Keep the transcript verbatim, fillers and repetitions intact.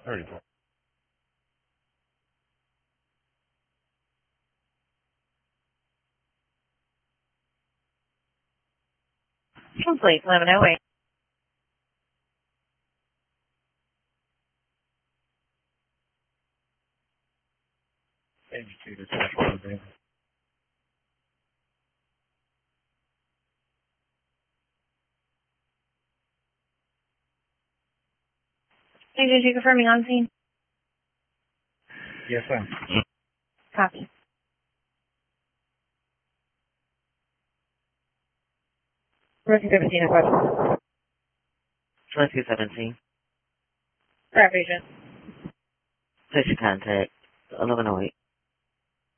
thirty-four. Complete. eleven oh eight. Eighty-two to thirty-four. Hey, did you confirming on scene? Yes, sir. Copy. Rescue seventeen, I question. Rescue seventeen. Grab agent. Station contact. eleven oh eight.